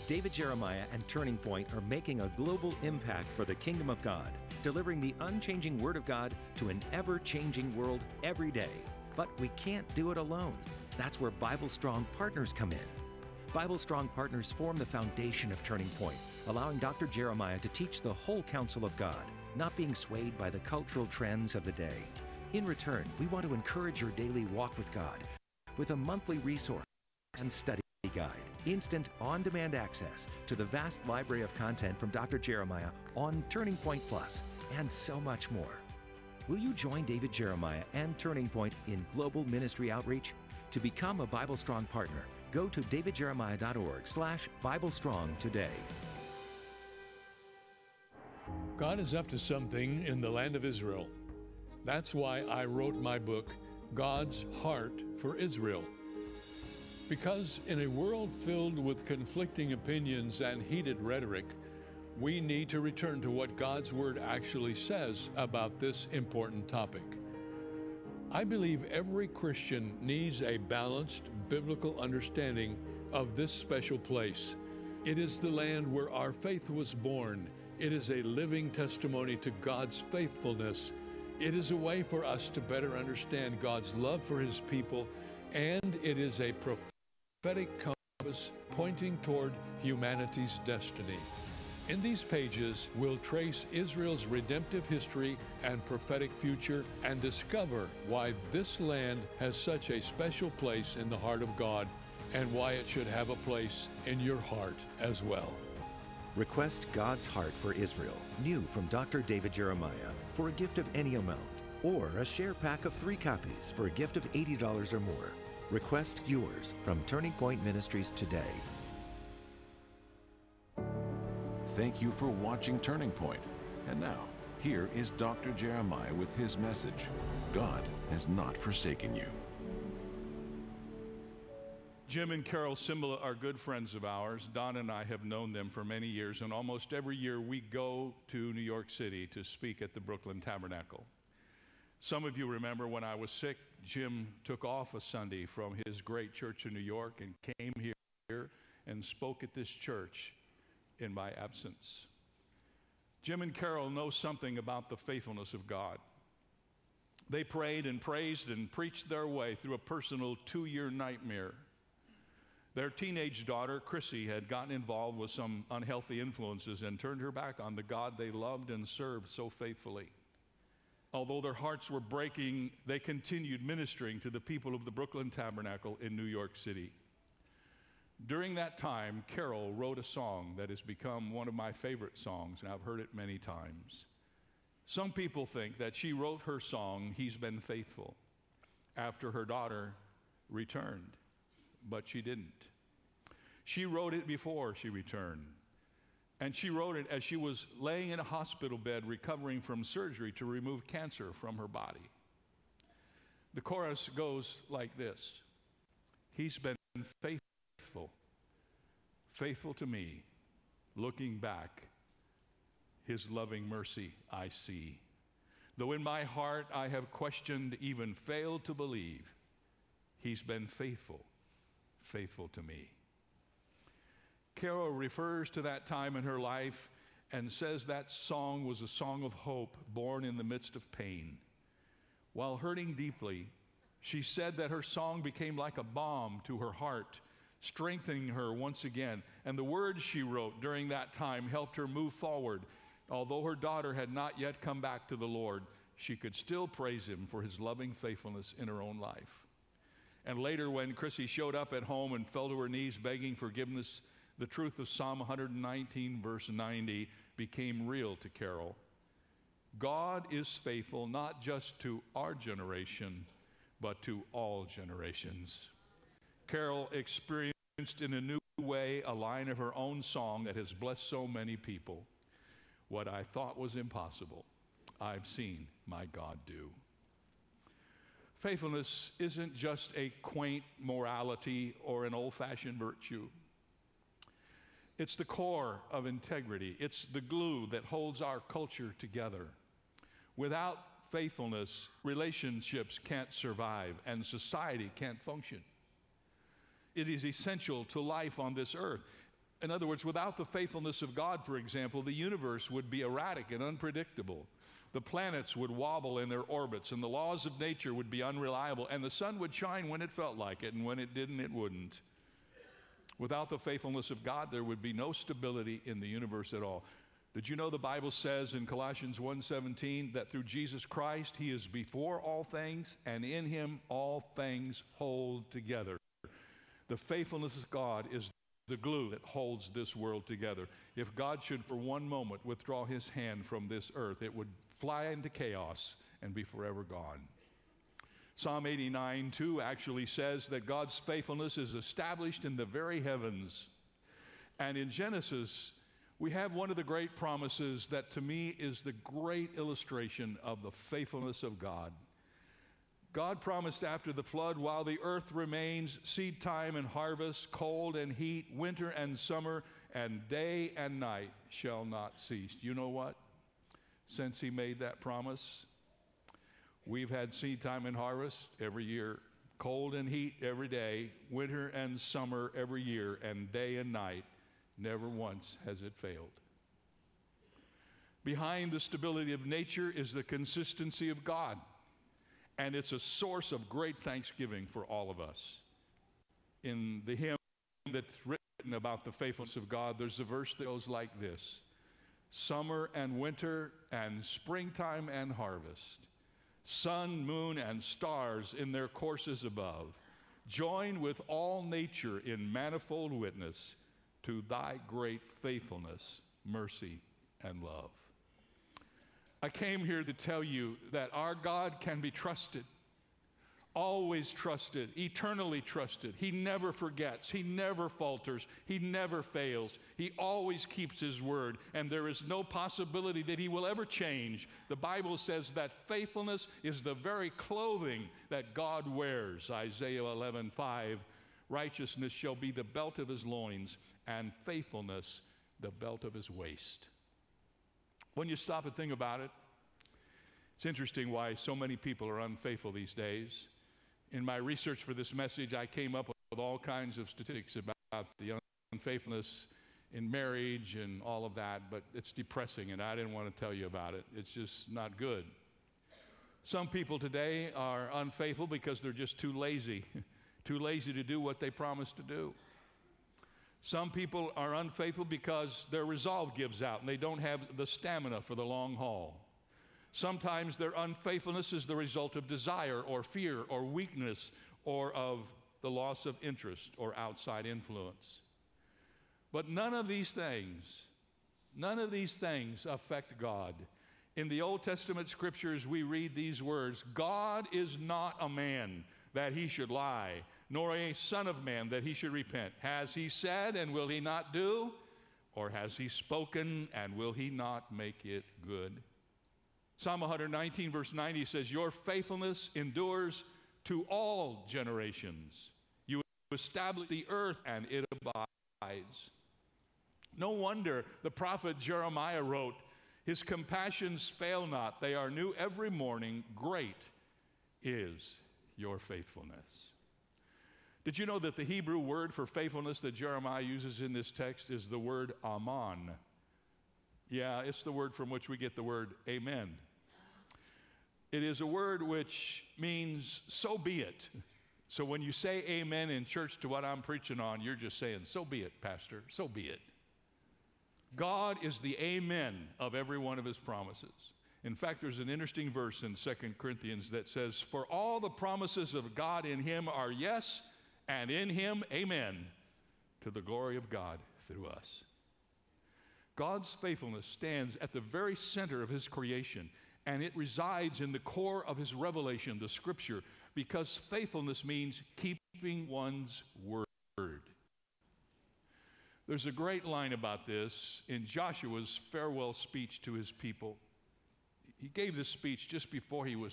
David Jeremiah and Turning Point are making a global impact for the kingdom of God, delivering the unchanging Word of God to an ever-changing world every day. But we can't do it alone. That's where Bible Strong Partners come in. Bible Strong Partners form the foundation of Turning Point, allowing Dr. Jeremiah to teach the whole counsel of God, not being swayed by the cultural trends of the day. In return, we want to encourage your daily walk with God with a monthly resource and study guide, instant on-demand access to the vast library of content from Dr. Jeremiah on Turning Point Plus, and so much more. Will you join David Jeremiah and Turning Point in global ministry outreach? To become a Bible Strong partner, go to davidjeremiah.org/BibleStrong today. God is up to something in the land of Israel. That's why I wrote my book, God's Heart for Israel. Because in a world filled with conflicting opinions and heated rhetoric, we need to return to what God's Word actually says about this important topic. I believe every Christian needs a balanced biblical understanding of this special place. It is the land where our faith was born. It is a living testimony to God's faithfulness. It is a way for us to better understand God's love for His people, and it is a prophetic compass pointing toward humanity's destiny. In these pages, we'll trace Israel's redemptive history and prophetic future and discover why this land has such a special place in the heart of God and why it should have a place in your heart as well. Request God's Heart for Israel, new from Dr. David Jeremiah, for a gift of any amount, or a share pack of 3 copies for a gift of $80 or more. Request yours from Turning Point Ministries today. Thank you for watching Turning Point. And now, here is Dr. Jeremiah with his message, God has not forsaken you. Jim and Carol Cymbala are good friends of ours. Don and I have known them for many years, and almost every year we go to New York City to speak at the Brooklyn Tabernacle. Some of you remember when I was sick, Jim took off a Sunday from his great church in New York and came here and spoke at this church in my absence. Jim and Carol know something about the faithfulness of God. They prayed and praised and preached their way through a personal 2-year nightmare. Their teenage daughter, Chrissy, had gotten involved with some unhealthy influences and turned her back on the God they loved and served so faithfully. Although their hearts were breaking, they continued ministering to the people of the Brooklyn Tabernacle in New York City. During that time, Carol wrote a song that has become one of my favorite songs, and I've heard it many times. Some people think that she wrote her song, He's Been Faithful, after her daughter returned, but she didn't. She wrote it before she returned, and she wrote it as she was laying in a hospital bed recovering from surgery to remove cancer from her body. The chorus goes like this: He's been faithful, faithful to me. Looking back, His loving mercy I see. Though in my heart I have questioned, even failed to believe, He's been faithful, faithful to me. Carol refers to that time in her life and says that song was a song of hope born in the midst of pain. While hurting deeply, she said that her song became like a balm to her heart, strengthening her once again. And the words she wrote during that time helped her move forward. Although her daughter had not yet come back to the Lord, she could still praise Him for His loving faithfulness in her own life. And later, when Chrissy showed up at home and fell to her knees begging forgiveness, the truth of Psalm 119, verse 90, became real to Carol. God is faithful not just to our generation, but to all generations. Carol experienced in a new way a line of her own song that has blessed so many people. What I thought was impossible, I've seen my God do. Faithfulness isn't just a quaint morality or an old-fashioned virtue. It's the core of integrity. It's the glue that holds our culture together. Without faithfulness, relationships can't survive and society can't function. It is essential to life on this earth. In other words, without the faithfulness of God, for example, the universe would be erratic and unpredictable. The planets would wobble in their orbits, and the laws of nature would be unreliable, and the sun would shine when it felt like it, and when it didn't, it wouldn't. Without the faithfulness of God, there would be no stability in the universe at all. Did you know the Bible says in Colossians 1:17 that through Jesus Christ, he is before all things, and in him all things hold together? The faithfulness of God is the glue that holds this world together. If God should for one moment withdraw his hand from this earth, it would fly into chaos and be forever gone. Psalm 89:2 actually says that God's faithfulness is established in the very heavens. And in Genesis, we have one of the great promises that to me is the great illustration of the faithfulness of God. God promised after the flood, while the earth remains, seed time and harvest, cold and heat, winter and summer, and day and night shall not cease. You know what? Since he made that promise, we've had seed time and harvest every year, cold and heat every day, winter and summer every year, and day and night. Never once has it failed. Behind the stability of nature is the consistency of God. And it's a source of great thanksgiving for all of us. In the hymn that's written about the faithfulness of God, there's a verse that goes like this: summer and winter and springtime and harvest, sun, moon, and stars in their courses above, join with all nature in manifold witness to thy great faithfulness, mercy, and love. I came here to tell you that our God can be trusted, always trusted, eternally trusted. He never forgets. He never falters. He never fails. He always keeps his word, and there is no possibility that he will ever change. The Bible says that faithfulness is the very clothing that God wears. Isaiah 11:5, righteousness shall be the belt of his loins, and faithfulness the belt of his waist. When you stop and think about it, it's interesting why so many people are unfaithful these days. In my research for this message, I came up with all kinds of statistics about the unfaithfulness in marriage and all of that, but it's depressing, and I didn't want to tell you about it. It's just not good. Some people today are unfaithful because they're just too lazy, too lazy to do what they promised to do. Some people are unfaithful because their resolve gives out and they don't have the stamina for the long haul. Sometimes their unfaithfulness is the result of desire or fear or weakness or of the loss of interest or outside influence. But none of these things affect God. In the Old Testament scriptures, we read these words: God is not a man that he should lie, nor a son of man that he should repent. Has he said, and will he not do? Or has he spoken, and will he not make it good? Psalm 119, verse 90 says, your faithfulness endures to all generations. You establish the earth, and it abides. No wonder the prophet Jeremiah wrote, his compassions fail not. They are new every morning. Great is your faithfulness. Did you know that the Hebrew word for faithfulness that Jeremiah uses in this text is the word aman? Yeah, it's the word from which we get the word amen. It is a word which means so be it. So when you say amen in church to what I'm preaching on, you're just saying, so be it, Pastor, so be it. God is the amen of every one of his promises. In fact, there's an interesting verse in 2 Corinthians that says, for all the promises of God in him are yes, and in him amen, to the glory of God through us. God's faithfulness stands at the very center of his creation, and it resides in the core of his revelation, the scripture, because faithfulness means keeping one's word. There's a great line about this in Joshua's farewell speech to his people. He gave this speech just before he was